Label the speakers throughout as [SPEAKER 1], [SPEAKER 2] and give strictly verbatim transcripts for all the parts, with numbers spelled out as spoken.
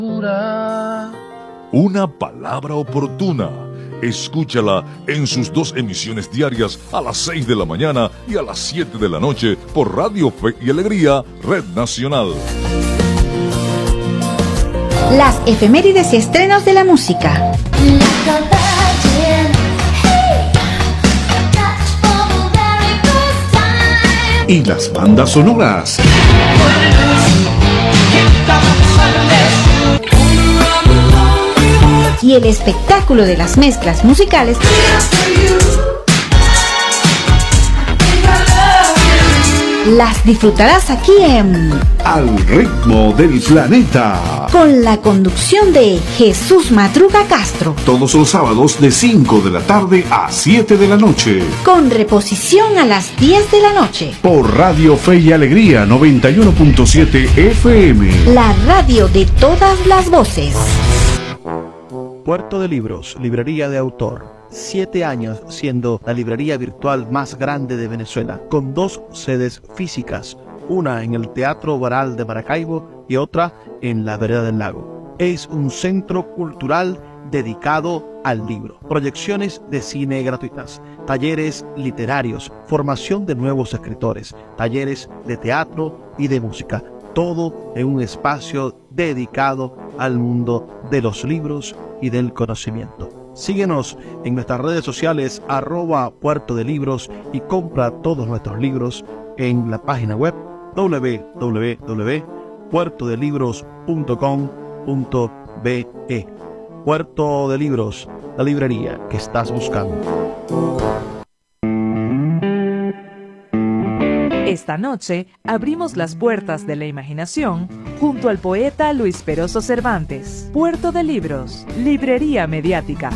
[SPEAKER 1] Una palabra oportuna. Escúchala en sus dos emisiones diarias a las seis de la mañana y a las siete de la noche por Radio Fe y Alegría, Red Nacional.
[SPEAKER 2] Las efemérides y estrenos de la música.
[SPEAKER 3] Y las bandas sonoras.
[SPEAKER 2] Y el espectáculo de las mezclas musicales las disfrutarás aquí en
[SPEAKER 3] Al Ritmo del Planeta,
[SPEAKER 2] con la conducción de Jesús Madruga Castro,
[SPEAKER 3] todos los sábados de cinco de la tarde a siete de la noche,
[SPEAKER 2] con reposición a las diez de la noche,
[SPEAKER 3] por Radio Fe y Alegría noventa y uno punto siete F M,
[SPEAKER 2] la radio de todas las voces.
[SPEAKER 4] Puerto de Libros, librería de autor. Siete años siendo la librería virtual más grande de Venezuela, con dos sedes físicas, una en el Teatro Baral de Maracaibo y otra en la Vereda del Lago. Es un centro cultural dedicado al libro, proyecciones de cine gratuitas, talleres literarios, formación de nuevos escritores, talleres de teatro y de música, todo en un espacio dedicado al mundo de los libros y del conocimiento. Síguenos en nuestras redes sociales arroba Puerto de Libros y compra todos nuestros libros en la página web doble u doble u doble u punto puerto de libros punto com punto be. Puerto de Libros, la librería que estás buscando.
[SPEAKER 5] Esta noche abrimos las puertas de la imaginación junto al poeta Luis Peroso Cervantes. Puerto de Libros, librería mediática.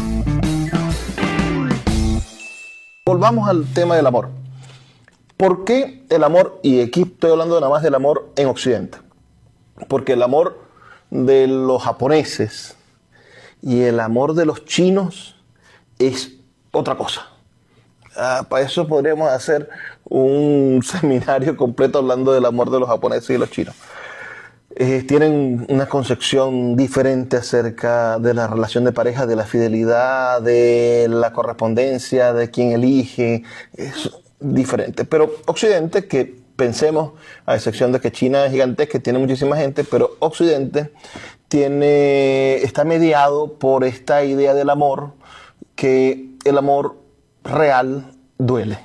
[SPEAKER 6] Volvamos al tema del amor. ¿Por qué el amor, y aquí estoy hablando nada más del amor en Occidente? Porque el amor de los japoneses y el amor de los chinos es otra cosa. Ah, para eso podríamos hacer un seminario completo hablando del amor de los japoneses y los chinos. Eh, tienen una concepción diferente acerca de la relación de pareja, de la fidelidad, de la correspondencia, de quién elige. Es diferente. Pero Occidente, que pensemos, a excepción de que China es gigantesca, tiene muchísima gente, pero Occidente tiene, está mediado por esta idea del amor, que el amor real duele.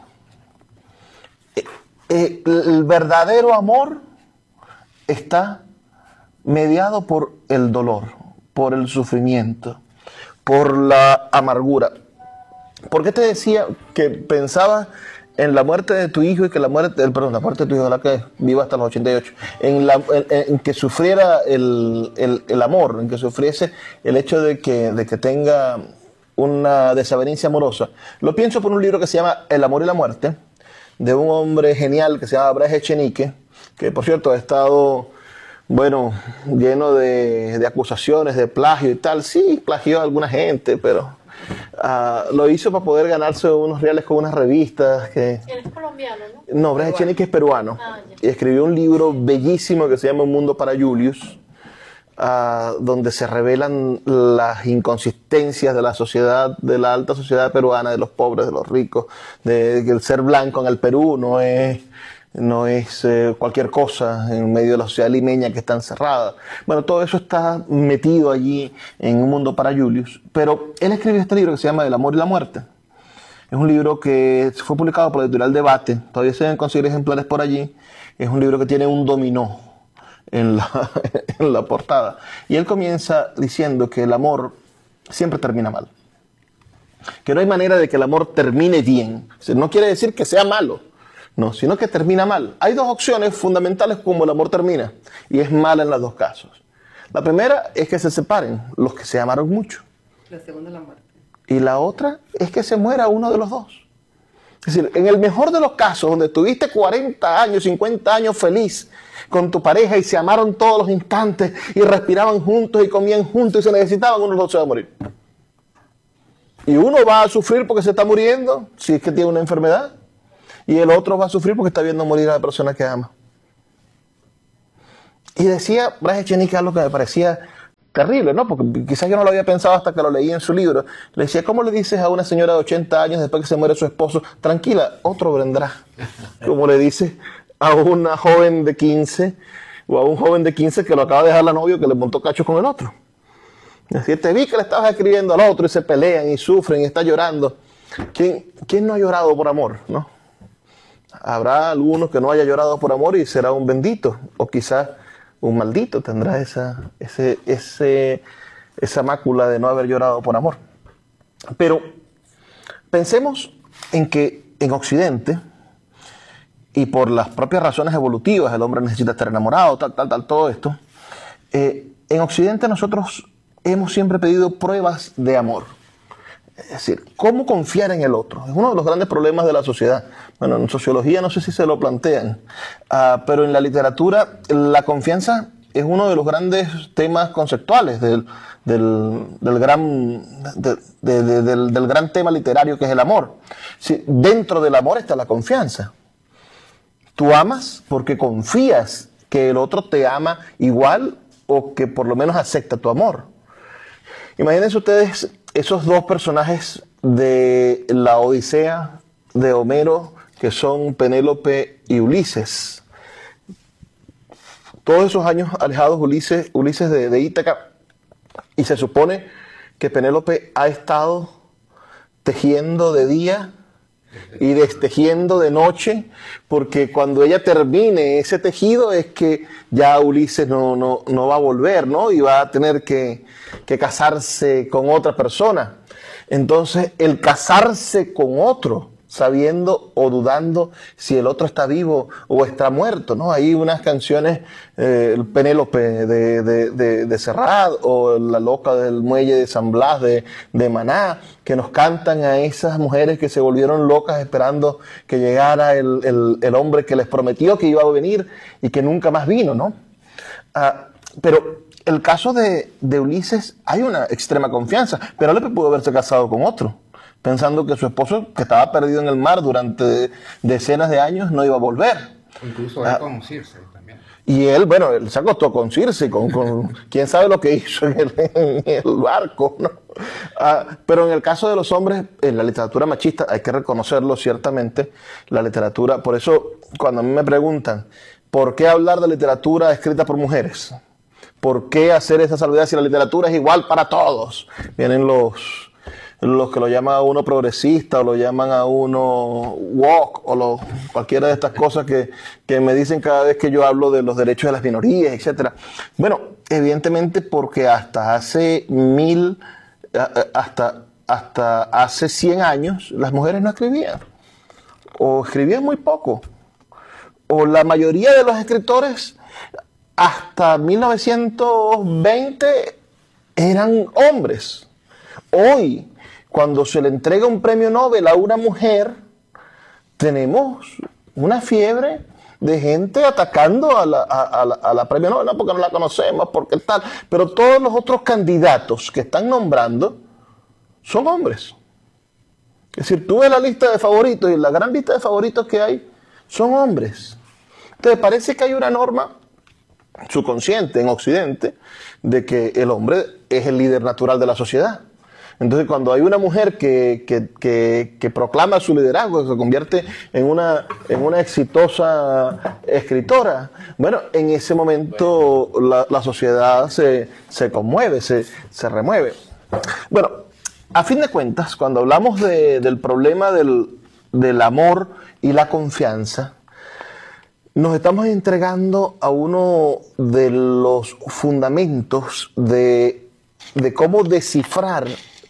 [SPEAKER 6] El verdadero amor está mediado por el dolor, por el sufrimiento, por la amargura. ¿Por qué te decía que pensabas en la muerte de tu hijo y que la muerte, perdón, la muerte de tu hijo, la que viva hasta los ochenta y ocho, en, la, en, en que sufriera el, el, el amor, en que sufriese el hecho de que, de que tenga una desavenencia amorosa? Lo pienso por un libro que se llama El amor y la muerte, de un hombre genial que se llama Bras Echenique, que por cierto ha estado, bueno, lleno de, de acusaciones de plagio y tal. Sí, plagió a alguna gente, pero uh, lo hizo para poder ganarse unos reales con unas revistas. Que...
[SPEAKER 7] Él es colombiano, ¿no?
[SPEAKER 6] No, Bras Echenique es peruano.
[SPEAKER 7] Ah,
[SPEAKER 6] y escribió un libro bellísimo que se llama Un mundo para Julius, Uh, donde se revelan las inconsistencias de la sociedad, de la alta sociedad peruana, de los pobres, de los ricos, de que el ser blanco en el Perú no es, no es eh, cualquier cosa en medio de la sociedad limeña que está encerrada. Bueno, todo eso está metido allí en Un mundo para Julius, pero él escribió este libro que se llama El amor y la muerte. Es un libro que fue publicado por la editorial Debate, todavía se deben conseguir ejemplares por allí. Es un libro que tiene un dominó En la, en la portada. Y él comienza diciendo que el amor siempre termina mal. Que no hay manera de que el amor termine bien. O sea, no quiere decir que sea malo, no, sino que termina mal. Hay dos opciones fundamentales como el amor termina, y es mal en los dos casos. La primera es que se separen los que se amaron mucho.
[SPEAKER 8] La segunda es la muerte.
[SPEAKER 6] Y la otra es que se muera uno de los dos. Es decir, en el mejor de los casos, donde tuviste cuarenta años, cincuenta años feliz con tu pareja y se amaron todos los instantes y respiraban juntos y comían juntos y se necesitaban, uno de los dos se va a morir. Y uno va a sufrir porque se está muriendo, si es que tiene una enfermedad, y el otro va a sufrir porque está viendo morir a la persona que ama. Y decía Bras Echenique algo que me parecía terrible, ¿no? Porque quizás yo no lo había pensado hasta que lo leí en su libro. Le decía, ¿cómo le dices a una señora de ochenta años después que se muere su esposo, tranquila, otro vendrá? Como le dices a una joven de quince o a un joven de quince que lo acaba de dejar la novia que le montó cachos con el otro. Es decir, te vi que le estabas escribiendo al otro y se pelean y sufren y está llorando. ¿Quién, quién no ha llorado por amor, no? Habrá algunos que no haya llorado por amor y será un bendito, o quizás un maldito tendrá esa, ese, ese, esa mácula de no haber llorado por amor. Pero pensemos en que en Occidente, y por las propias razones evolutivas, el hombre necesita estar enamorado, tal, tal, tal, todo esto, eh, en Occidente nosotros hemos siempre pedido pruebas de amor. Es decir, ¿cómo confiar en el otro? Es uno de los grandes problemas de la sociedad. Bueno, en sociología no sé si se lo plantean, uh, pero en la literatura la confianza es uno de los grandes temas conceptuales del, del, del, gran, de, de, de, del, del gran tema literario que es el amor. Sí, dentro del amor está la confianza. Tú amas porque confías que el otro te ama igual o que por lo menos acepta tu amor. Imagínense ustedes esos dos personajes de la Odisea de Homero, que son Penélope y Ulises. Todos esos años alejados Ulises, Ulises de, de Ítaca, y se supone que Penélope ha estado tejiendo de día y destejiendo de noche, porque cuando ella termine ese tejido es que ya Ulises no, no, no va a volver, ¿no? Y va a tener que, que casarse con otra persona. Entonces, el casarse con otro, sabiendo o dudando si el otro está vivo o está muerto, ¿no? Hay unas canciones, eh, el Penélope de, de, de, de Serrat o La loca del muelle de San Blas de, de Maná, que nos cantan a esas mujeres que se volvieron locas esperando que llegara el, el, el hombre que les prometió que iba a venir y que nunca más vino, ¿no? Ah, pero el caso de, de Ulises, hay una extrema confianza. Penélope pudo haberse casado con otro, pensando que su esposo, que estaba perdido en el mar durante decenas de años, no iba a volver.
[SPEAKER 7] Incluso él ah, con Circe también.
[SPEAKER 6] Y él, bueno, él se acostó con Circe, con, con quién sabe lo que hizo en el, en el barco, ¿no? Ah, pero en el caso de los hombres, en la literatura machista, hay que reconocerlo ciertamente, la literatura, por eso cuando a mí me preguntan, ¿por qué hablar de literatura escrita por mujeres? ¿Por qué hacer esa salvedad si la literatura es igual para todos? Vienen los... los que lo llaman a uno progresista o lo llaman a uno woke o lo, cualquiera de estas cosas que, que me dicen cada vez que yo hablo de los derechos de las minorías, etcétera. Bueno, evidentemente porque hasta hace mil, hasta, hasta hace cien años las mujeres no escribían o escribían muy poco, o la mayoría de los escritores hasta mil novecientos veinte eran hombres. Hoy, cuando se le entrega un premio Nobel a una mujer, tenemos una fiebre de gente atacando a la, a, a la, a la premio Nobel, no porque no la conocemos, porque tal, pero todos los otros candidatos que están nombrando son hombres. Es decir, tú ves la lista de favoritos y la gran lista de favoritos que hay son hombres. Entonces parece que hay una norma subconsciente en Occidente de que el hombre es el líder natural de la sociedad. Entonces, cuando hay una mujer que, que, que, que proclama su liderazgo, que se convierte en una, en una exitosa escritora, bueno, en ese momento la, la sociedad se, se conmueve, se, se remueve. Bueno, a fin de cuentas, cuando hablamos de, del problema del, del amor y la confianza, nos estamos entregando a uno de los fundamentos de, de cómo descifrar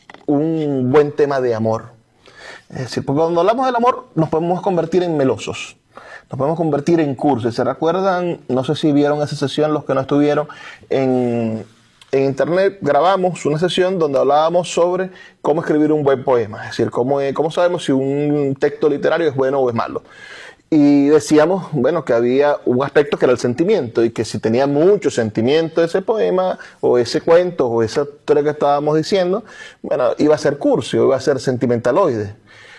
[SPEAKER 6] un buen tema de amor. Es decir, porque cuando hablamos del amor nos podemos convertir en melosos, nos podemos convertir en cursis. ¿Se recuerdan? No sé si vieron esa sesión los que no estuvieron. En, en internet grabamos una sesión donde hablábamos sobre cómo escribir un buen poema. Es decir, cómo, cómo sabemos si un texto literario es bueno o es malo. Y decíamos, bueno, que había un aspecto que era el sentimiento, y que si tenía mucho sentimiento ese poema, o ese cuento, o esa historia que estábamos diciendo, bueno, iba a ser cursi, o iba a ser sentimentaloide.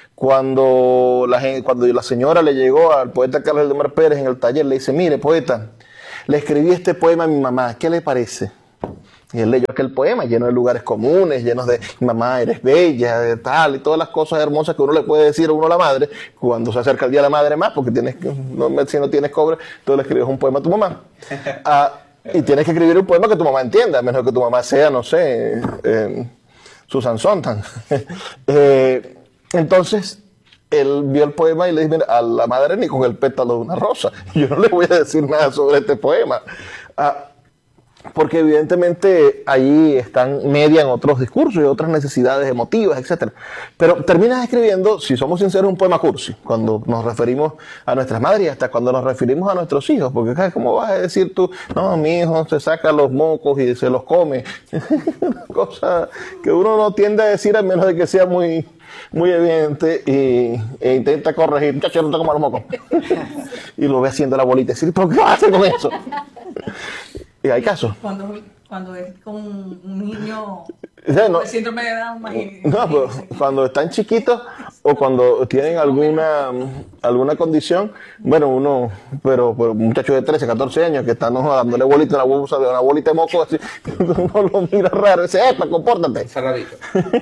[SPEAKER 6] Cuando la, cuando la señora le llegó al poeta Carlos Eldemar Pérez en el taller, le dice, mire, poeta, le escribí este poema a mi mamá, ¿qué le parece? Y él leyó aquel poema lleno de lugares comunes, llenos de mamá, eres bella, de tal, y todas las cosas hermosas que uno le puede decir a uno a la madre cuando se acerca el día de la madre más, porque tienes, no, si no tienes cobre, tú le escribes un poema a tu mamá. Ah, y tienes que escribir un poema que tu mamá entienda, a menos que tu mamá sea, no sé, eh, Susan Sontag. eh, entonces, él vio el poema y le dijo, mira, a la madre ni con el pétalo de una rosa. Yo no le voy a decir nada sobre este poema. Ah, porque evidentemente ahí están, median otros discursos y otras necesidades emotivas, etcétera. Pero terminas escribiendo, si somos sinceros, un poema cursi, cuando nos referimos a nuestras madres y hasta cuando nos referimos a nuestros hijos, porque ¿cómo vas a decir tú, no, mi hijo se saca los mocos y se los come? Una cosa que uno no tiende a decir a menos de que sea muy, muy evidente y, e intenta corregir, muchacho, no te comas los mocos. Y lo ve haciendo la bolita y dice, ¿pero qué vas a hacer con eso? Y hay casos.
[SPEAKER 8] Cuando, cuando es con un niño
[SPEAKER 6] no, no,
[SPEAKER 8] el síndrome de Down, imagínate.
[SPEAKER 6] No, pero cuando están chiquitos o cuando tienen alguna alguna condición, bueno, uno, pero, pero un muchacho de trece, catorce años que está no, dándole bolita, una bolsa de una bolita de moco, así, uno lo mira raro y dice, ¡epa, compórtate! Saladito.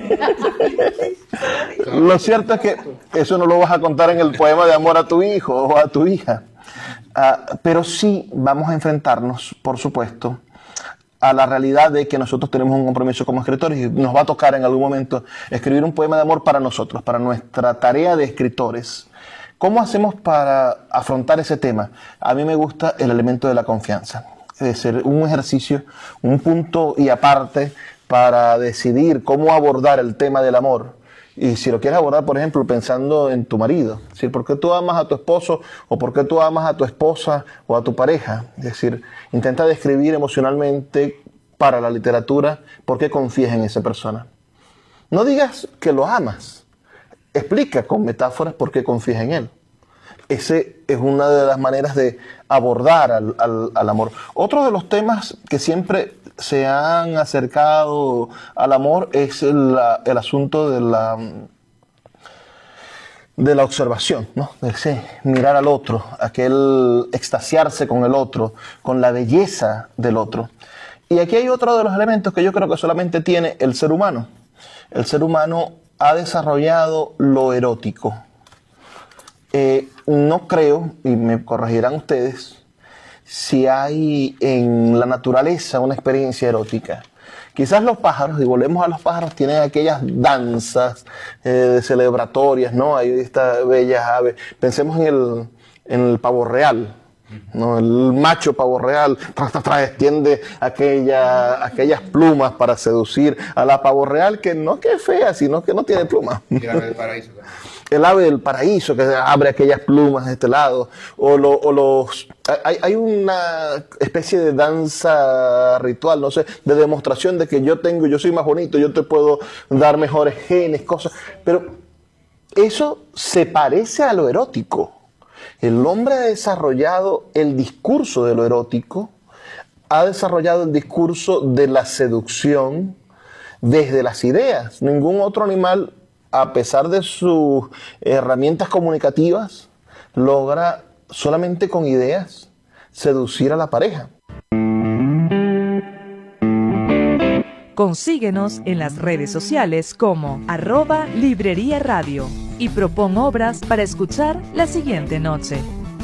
[SPEAKER 6] Lo cierto es que eso no lo vas a contar en el poema de amor a tu hijo o a tu hija. Uh, pero sí vamos a enfrentarnos, por supuesto, a la realidad de que nosotros tenemos un compromiso como escritores y nos va a tocar en algún momento escribir un poema de amor para nosotros, para nuestra tarea de escritores. ¿Cómo hacemos para afrontar ese tema? A mí me gusta el elemento de la confianza, es decir, un ejercicio, un punto y aparte para decidir cómo abordar el tema del amor. Y si lo quieres abordar, por ejemplo, pensando en tu marido, es decir, ¿por qué tú amas a tu esposo o por qué tú amas a tu esposa o a tu pareja? Es decir, intenta describir emocionalmente para la literatura por qué confías en esa persona. No digas que lo amas, explica con metáforas por qué confías en él. Ese es una de las maneras de abordar al, al, al amor. Otro de los temas que siempre se han acercado al amor es el, el asunto de la, de la observación, ¿no? De ese mirar al otro, aquel extasiarse con el otro, con la belleza del otro. Y aquí hay otro de los elementos que yo creo que solamente tiene el ser humano. El ser humano ha desarrollado lo erótico. Eh, no creo, y me corregirán ustedes, si hay en la naturaleza una experiencia erótica. Quizás los pájaros, y volvemos a los pájaros, tienen aquellas danzas eh, celebratorias, ¿no? Hay estas bellas aves. Pensemos en el, en el pavo real, ¿no? El macho pavo real tra, tra, tra, extiende aquella, aquellas plumas para seducir a la pavo real, que no es que es fea, sino que no tiene plumas.
[SPEAKER 7] Y la ave del paraíso también.
[SPEAKER 6] El ave del paraíso que abre aquellas plumas de este lado, o, lo, o los hay, hay una especie de danza ritual, no sé, de demostración de que yo tengo, yo soy más bonito, yo te puedo dar mejores genes, cosas, pero eso se parece a lo erótico. El hombre ha desarrollado el discurso de lo erótico, ha desarrollado el discurso de la seducción desde las ideas. Ningún otro animal, a pesar de sus herramientas comunicativas, logra solamente con ideas seducir a la pareja.
[SPEAKER 5] Consíguenos en las redes sociales como arroba Librería Radio y propon obras para escuchar la siguiente noche.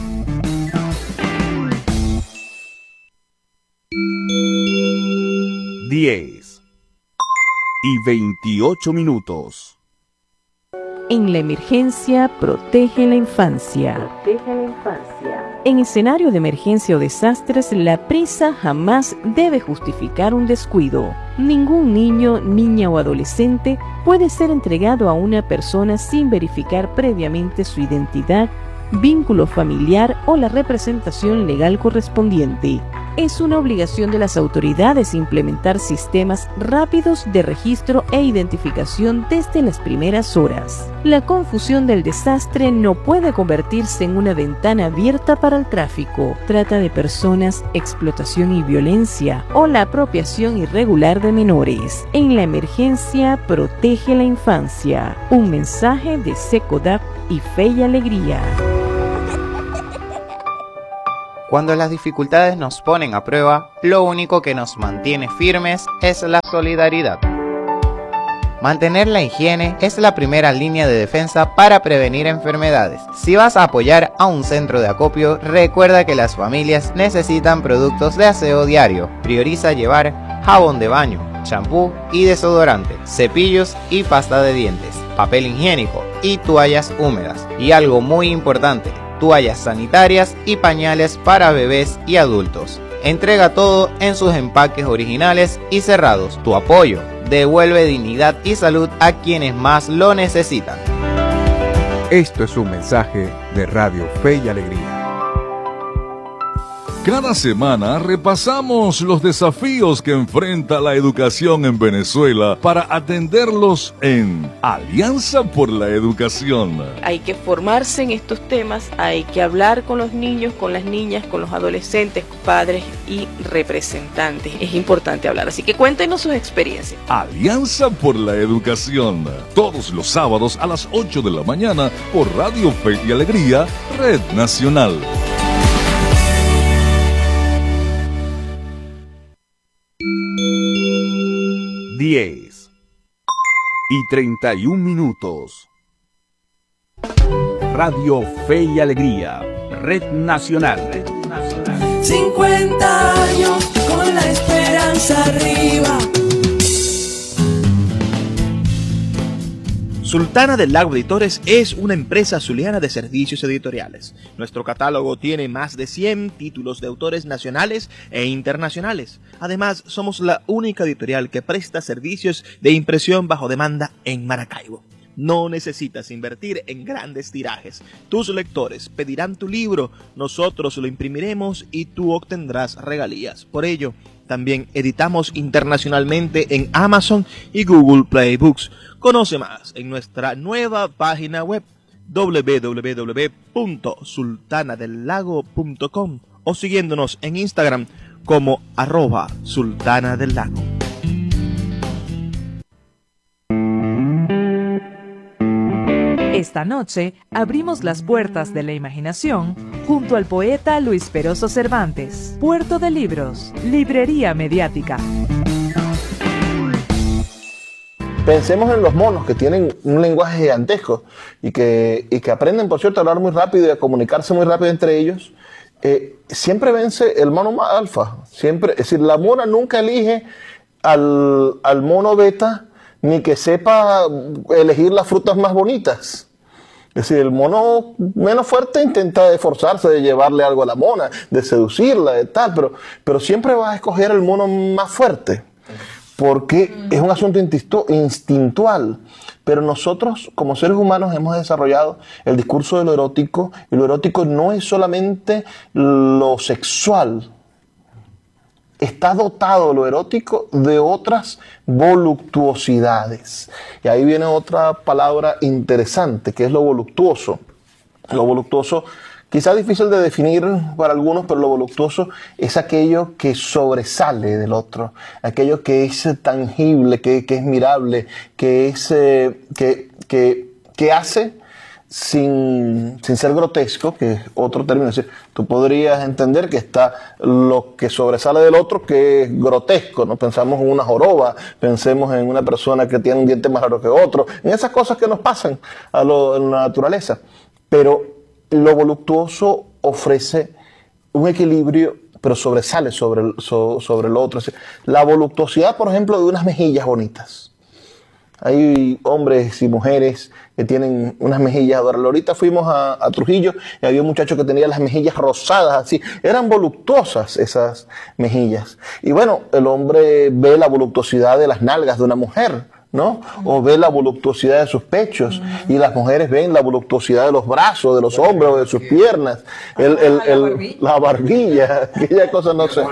[SPEAKER 3] diez y veintiocho minutos.
[SPEAKER 9] En la emergencia, protege la infancia. Protege la infancia. En escenario de emergencia o desastres, la prisa jamás debe justificar un descuido. Ningún niño, niña o adolescente puede ser entregado a una persona sin verificar previamente su identidad, vínculo familiar o la representación legal correspondiente. Es una obligación de las autoridades implementar sistemas rápidos de registro e identificación desde las primeras horas. La confusión del desastre no puede convertirse en una ventana abierta para el tráfico, trata de personas, explotación y violencia o la apropiación irregular de menores. En la emergencia, protege la infancia. Un mensaje de SECODAP y Fe y Alegría.
[SPEAKER 10] Cuando las dificultades nos ponen a prueba, lo único que nos mantiene firmes es la solidaridad. Mantener la higiene es la primera línea de defensa para prevenir enfermedades. Si vas a apoyar a un centro de acopio, recuerda que las familias necesitan productos de aseo diario. Prioriza llevar jabón de baño, champú y desodorante, cepillos y pasta de dientes, papel higiénico y toallas húmedas. Y algo muy importante, toallas sanitarias y pañales para bebés y adultos. Entrega todo en sus empaques originales y cerrados. Tu apoyo devuelve dignidad y salud a quienes más lo necesitan.
[SPEAKER 11] Esto es un mensaje de Radio Fe y Alegría.
[SPEAKER 1] Cada semana repasamos los desafíos que enfrenta la educación en Venezuela para atenderlos en Alianza por la Educación.
[SPEAKER 9] Hay que formarse en estos temas, hay que hablar con los niños, con las niñas, con los adolescentes, padres y representantes. Es importante hablar, así que cuéntenos sus experiencias.
[SPEAKER 1] Alianza por la Educación, todos los sábados a las ocho de la mañana por Radio Fe y Alegría, Red Nacional.
[SPEAKER 3] diez y treinta y un minutos. Radio Fe y Alegría, Red Nacional. Red Nacional.
[SPEAKER 12] cincuenta años con la esperanza arriba.
[SPEAKER 4] Sultana del Lago Editores es una empresa zuliana de servicios editoriales. Nuestro catálogo tiene más de cien títulos de autores nacionales e internacionales. Además, somos la única editorial que presta servicios de impresión bajo demanda en Maracaibo. No necesitas invertir en grandes tirajes. Tus lectores pedirán tu libro, nosotros lo imprimiremos y tú obtendrás regalías. Por ello, también editamos internacionalmente en Amazon y Google Play Books. Conoce más en nuestra nueva página web doble u doble u doble u punto sultana del lago punto com o siguiéndonos en Instagram como arroba sultana del lago.
[SPEAKER 5] Esta noche abrimos las puertas de la imaginación junto al poeta Luis Peroso Cervantes. Puerto de Libros, Librería Mediática.
[SPEAKER 6] Pensemos en los monos que tienen un lenguaje gigantesco y que, y que aprenden, por cierto, a hablar muy rápido y a comunicarse muy rápido entre ellos. Eh, siempre vence el mono más alfa. Siempre, es decir, la mona nunca elige al, al mono beta ni que sepa elegir las frutas más bonitas. Es decir, el mono menos fuerte intenta esforzarse de llevarle algo a la mona, de seducirla, de tal, pero, pero siempre va a escoger el mono más fuerte. Porque es un asunto instintual, pero nosotros como seres humanos hemos desarrollado el discurso de lo erótico, y lo erótico no es solamente lo sexual, está dotado lo erótico de otras voluptuosidades. Y ahí viene otra palabra interesante, que es lo voluptuoso. Lo voluptuoso, quizá difícil de definir para algunos, pero lo voluptuoso es aquello que sobresale del otro, aquello que es tangible, que, que es mirable, que, es, eh, que, que, que hace sin, sin ser grotesco, que es otro término. Es decir, tú podrías entender que está lo que sobresale del otro, que es grotesco, ¿no? Pensamos en una joroba, pensemos en una persona que tiene un diente más raro que otro, en esas cosas que nos pasan a, lo, a la naturaleza. Pero lo voluptuoso ofrece un equilibrio, pero sobresale sobre el, so, sobre lo otro. La voluptuosidad, por ejemplo, de unas mejillas bonitas. Hay hombres y mujeres que tienen unas mejillas adorables. Ahorita fuimos a, a Trujillo y había un muchacho que tenía las mejillas rosadas así. Eran voluptuosas esas mejillas. Y bueno, el hombre ve la voluptuosidad de las nalgas de una mujer, ¿no? O ve la voluptuosidad de sus pechos, y las mujeres ven la voluptuosidad de los brazos, de los hombros, o de sus piernas, el, el, el, la barbilla, aquella cosa, no sé.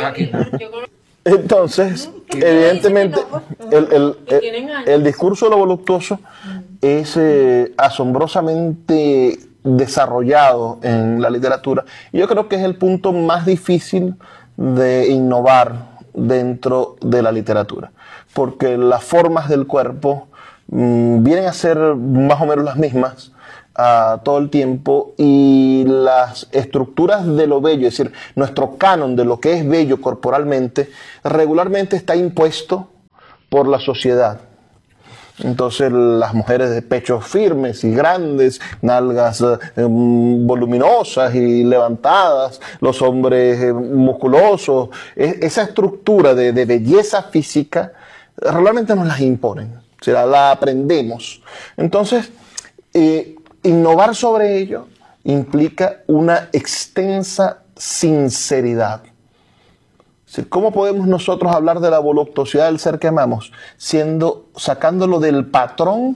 [SPEAKER 6] Entonces, evidentemente, el, el, el, el discurso de lo voluptuoso es eh, asombrosamente desarrollado en la literatura. Y yo creo que es el punto más difícil de innovar dentro de la literatura, porque las formas del cuerpo mmm, vienen a ser más o menos las mismas, uh, todo el tiempo, y las estructuras de lo bello, es decir, nuestro canon de lo que es bello corporalmente, regularmente está impuesto por la sociedad. Entonces las mujeres de pechos firmes y grandes, nalgas eh, voluminosas y levantadas, los hombres eh, musculosos, es, esa estructura de, de belleza física regularmente nos las imponen, o sea, la aprendemos. Entonces, eh, innovar sobre ello implica una extensa sinceridad. ¿Cómo podemos nosotros hablar de la voluptuosidad del ser que amamos? Siendo, sacándolo del patrón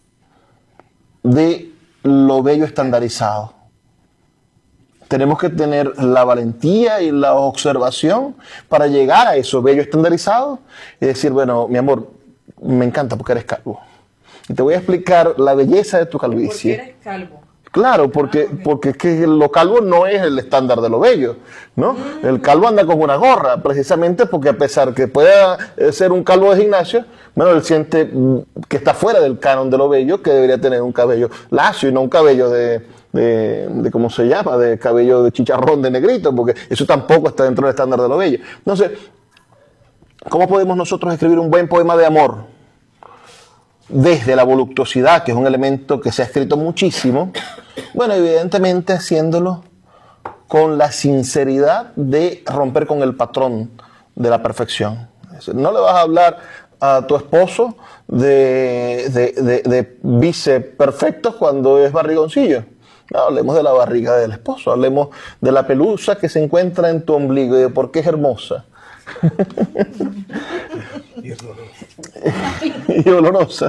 [SPEAKER 6] de lo bello estandarizado. Tenemos que tener la valentía y la observación para llegar a eso bello estandarizado y decir, bueno, mi amor, me encanta porque eres calvo. Y te voy a explicar la belleza de tu calvicie.
[SPEAKER 8] ¿Por qué eres calvo?
[SPEAKER 6] Claro, porque, porque es que lo calvo no es el estándar de lo bello, ¿no? El calvo anda con una gorra, precisamente porque a pesar que pueda ser un calvo de gimnasio, bueno, él siente que está fuera del canon de lo bello, que debería tener un cabello lacio y no un cabello de, de, de ¿cómo se llama? De cabello de chicharrón de negrito, porque eso tampoco está dentro del estándar de lo bello. Entonces, ¿cómo podemos nosotros escribir un buen poema de amor? Desde la voluptuosidad, que es un elemento que se ha escrito muchísimo, bueno, evidentemente haciéndolo con la sinceridad de romper con el patrón de la perfección. No le vas a hablar a tu esposo de, de, de, de bíceps perfectos cuando es barrigoncillo. No, hablemos de la barriga del esposo, hablemos de la pelusa que se encuentra en tu ombligo y de por qué es hermosa.
[SPEAKER 12] Y olorosa.
[SPEAKER 6] y olorosa.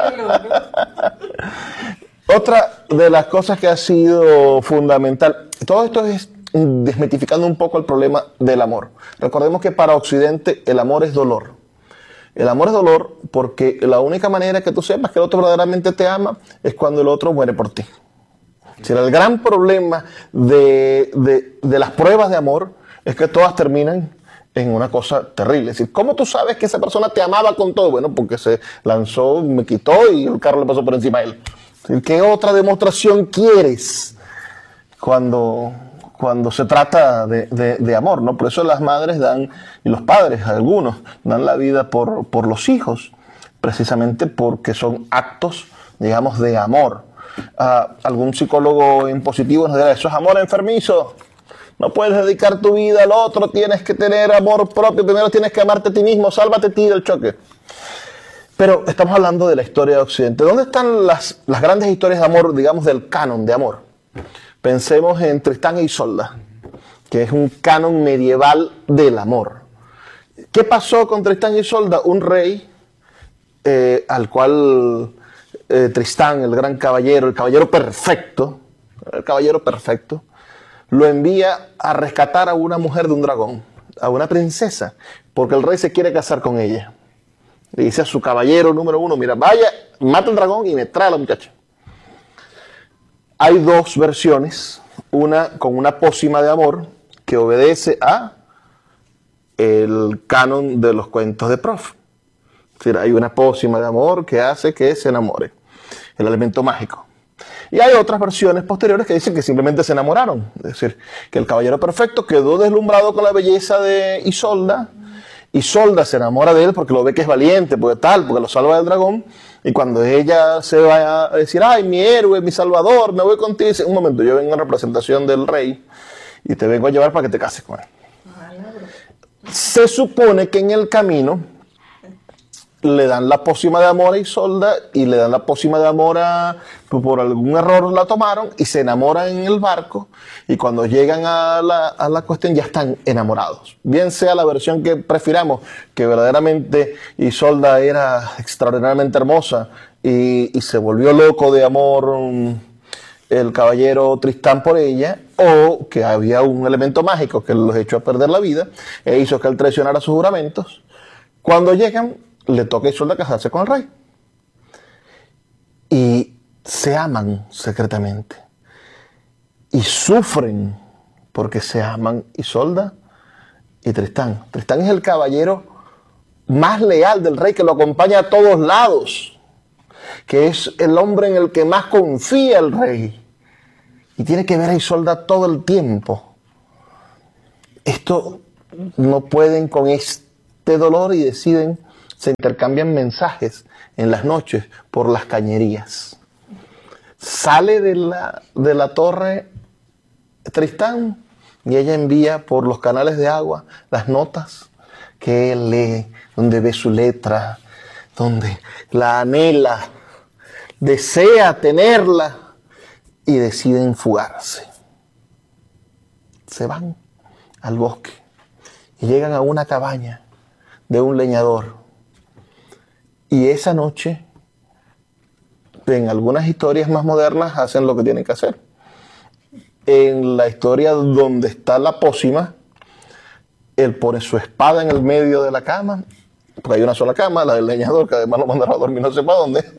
[SPEAKER 6] Otra de las cosas que ha sido fundamental, todo esto es desmitificando un poco el problema del amor. Recordemos que para Occidente el amor es dolor. El amor es dolor porque la única manera que tú sepas que el otro verdaderamente te ama es cuando el otro muere por ti. O sea, el gran problema de, de, de las pruebas de amor es que todas terminan en una cosa terrible. Es decir, ¿cómo tú sabes que esa persona te amaba con todo? Bueno, porque se lanzó, me quitó y el carro le pasó por encima a él. ¿Qué otra demostración quieres cuando, cuando se trata de, de, de amor, ¿no? Por eso las madres dan, y los padres, algunos, dan la vida por, por los hijos, precisamente porque son actos, digamos, de amor. Uh, algún psicólogo impositivo nos dirá, eso es amor enfermizo. No puedes dedicar tu vida al otro, tienes que tener amor propio, primero tienes que amarte a ti mismo, sálvate a ti del choque. Pero estamos hablando de la historia de Occidente. ¿Dónde están las, las grandes historias de amor, digamos, del canon de amor? Pensemos en Tristán e Isolda, que es un canon medieval del amor. ¿Qué pasó con Tristán e Isolda? Un rey eh, al cual eh, Tristán, el gran caballero, el caballero perfecto, el caballero perfecto, lo envía a rescatar a una mujer de un dragón, a una princesa, porque el rey se quiere casar con ella. Le dice a su caballero número uno, mira, vaya, mata al dragón y me trae a la muchacha. Hay dos versiones, una con una pócima de amor que obedece a el canon de los cuentos de Prof. Es decir, hay una pócima de amor que hace que se enamore, el elemento mágico. Y hay otras versiones posteriores que dicen que simplemente se enamoraron. Es decir, que el caballero perfecto quedó deslumbrado con la belleza de Isolda. Isolda se enamora de él porque lo ve que es valiente, porque tal, porque lo salva del dragón. Y cuando ella se va a decir, ay, mi héroe, mi salvador, me voy contigo, dice, un momento, yo vengo en representación del rey y te vengo a llevar para que te cases con él. Se supone que en el camino le dan la pócima de amor a Isolda y le dan la pócima de amor a, por algún error la tomaron y se enamoran en el barco y cuando llegan a la, a la cuestión ya están enamorados. Bien sea la versión que prefiramos, que verdaderamente Isolda era extraordinariamente hermosa y, y se volvió loco de amor um, el caballero Tristán por ella, o que había un elemento mágico que los echó a perder la vida e hizo que él traicionara sus juramentos. Cuando llegan, le toca a Isolda casarse con el rey. Y se aman secretamente. Y sufren porque se aman Isolda y Tristán. Tristán es el caballero más leal del rey que lo acompaña a todos lados. que es el hombre en el que más confía el rey, y tiene que ver a Isolda todo el tiempo. Esto no pueden con este dolor y deciden, se intercambian mensajes en las noches por las cañerías. Sale de la, de la torre Tristán y ella envía por los canales de agua las notas que él lee, donde ve su letra, donde la anhela, desea tenerla, y deciden fugarse. Se van al bosque y llegan a una cabaña de un leñador. Y esa noche, en algunas historias más modernas, hacen lo que tienen que hacer. En la historia donde está la pócima, él pone su espada en el medio de la cama, porque hay una sola cama, la del leñador, que además lo mandaron a dormir no sé para dónde.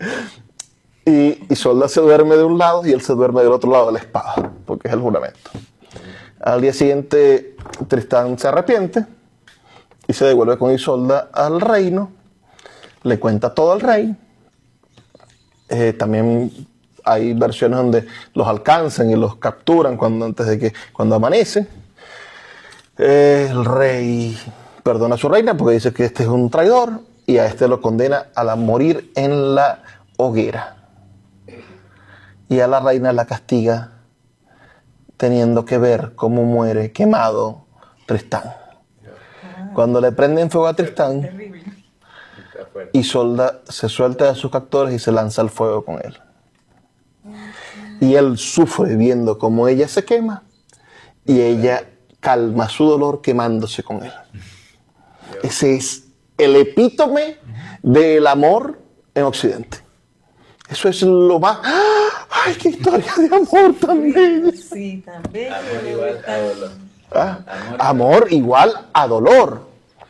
[SPEAKER 6] Y Isolda se duerme de un lado y él se duerme del otro lado de la espada, porque es el juramento. Al día siguiente, Tristán se arrepiente y se devuelve con Isolda al reino. Le cuenta todo al rey. Eh, también hay versiones donde los alcanzan y los capturan cuando, antes de que, cuando amanece. Eh, el rey perdona a su reina porque dice que este es un traidor y a este lo condena a la morir en la hoguera. Y a la reina la castiga teniendo que ver cómo muere quemado Tristán. Cuando le prenden fuego a Tristán, Isolda se suelta de sus captores y se lanza al fuego con él. Y él sufre viendo cómo ella se quema y ella calma su dolor quemándose con él. Ese es el epítome del amor en Occidente. Eso es lo más... ¡Ay, qué historia de amor también!
[SPEAKER 8] Sí, también.
[SPEAKER 13] Amor igual a dolor.
[SPEAKER 6] ¿Ah? Amor igual a dolor.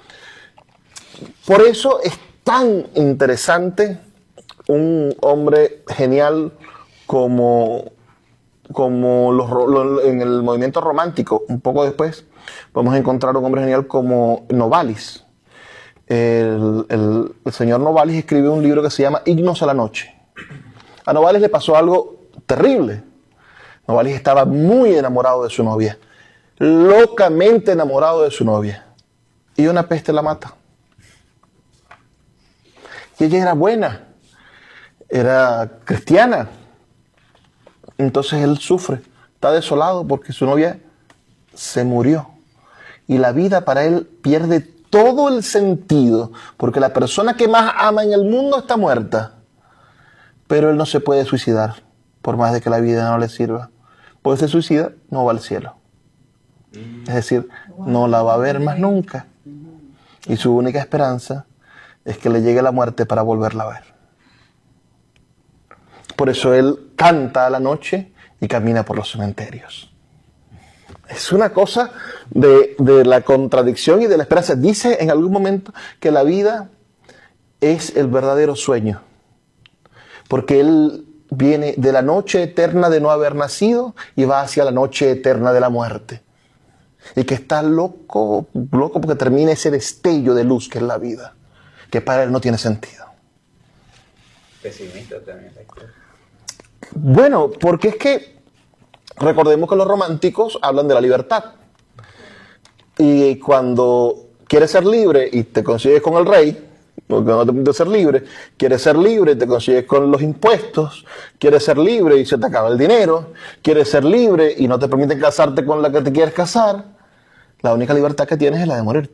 [SPEAKER 6] Por eso es tan interesante un hombre genial como, como los, los, en el movimiento romántico. Un poco después vamos a encontrar un hombre genial como Novalis. El, el, el señor Novalis escribió un libro que se llama Himnos a la noche. A Novalis le pasó algo terrible. Novalis estaba muy enamorado de su novia, locamente enamorado de su novia, y una peste la mata. Y ella era buena, era cristiana. Entonces él sufre, está desolado porque su novia se murió. Y la vida para él pierde todo el sentido, porque la persona que más ama en el mundo está muerta. Pero él no se puede suicidar, por más de que la vida no le sirva. Pues se suicida, no va al cielo. Es decir, no la va a ver más nunca. Y su única esperanza es que le llegue la muerte para volverla a ver. Por eso él canta a la noche y camina por los cementerios. Es una cosa de, de la contradicción y de la esperanza. Dice en algún momento que la vida es el verdadero sueño. Porque él viene de la noche eterna de no haber nacido y va hacia la noche eterna de la muerte. Y que está loco, loco porque termina ese destello de luz que es la vida, que para él no tiene sentido.
[SPEAKER 13] Pesimista también la historia.
[SPEAKER 6] Bueno, porque es que recordemos que los románticos hablan de la libertad. Y cuando quieres ser libre y te consigues con el rey, porque no te permite ser libre, quieres ser libre y te consigues con los impuestos, quieres ser libre y se te acaba el dinero, quieres ser libre y no te permiten casarte con la que te quieres casar, la única libertad que tienes es la de morirte.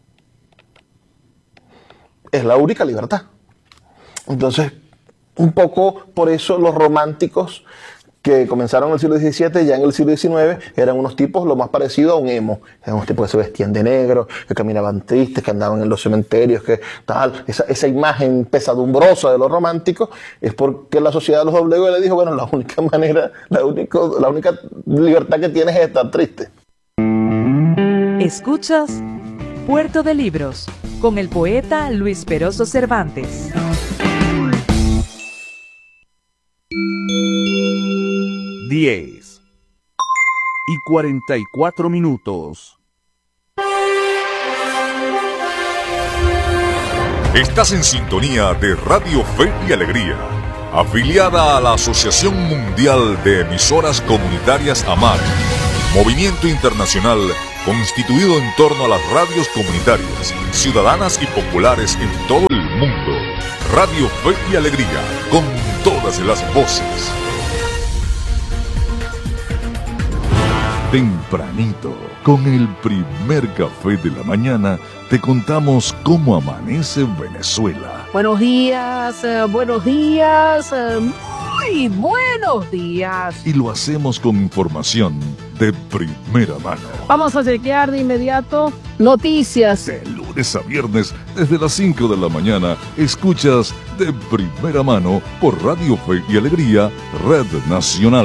[SPEAKER 6] Es la única libertad. Entonces, un poco por eso los románticos que comenzaron en el siglo diecisiete, ya en el siglo diecinueve, eran unos tipos lo más parecido a un emo. Eran unos tipos que se vestían de negro, que caminaban tristes, que andaban en los cementerios, que tal. Esa, esa imagen pesadumbrosa de los románticos es porque la sociedad los doblegó y le dijo, bueno, la única manera, la, único, la única libertad que tienes es estar triste.
[SPEAKER 5] Escuchas Puerto de Libros con el poeta Luis Peroso Cervantes.
[SPEAKER 3] diez y cuarenta y cuatro minutos.
[SPEAKER 1] Estás en sintonía de Radio Fe y Alegría. Afiliada a la Asociación Mundial de Emisoras Comunitarias AMAR, movimiento internacional constituido en torno a las radios comunitarias, ciudadanas y populares en todo el mundo. Radio Fe y Alegría, con todas las voces. Tempranito, con el primer café de la mañana, te contamos cómo amanece Venezuela.
[SPEAKER 14] Buenos días, eh, buenos días, eh, muy buenos días.
[SPEAKER 1] Y lo hacemos con información de primera mano.
[SPEAKER 14] Vamos a chequear de inmediato noticias.
[SPEAKER 1] De lunes a viernes, desde las cinco de la mañana, escuchas de primera mano por Radio Fe y Alegría, Red Nacional.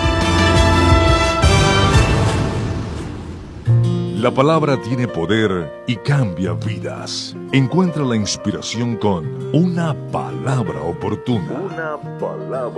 [SPEAKER 1] La palabra tiene poder y cambia vidas. Encuentra la inspiración con una palabra oportuna. Una palabra.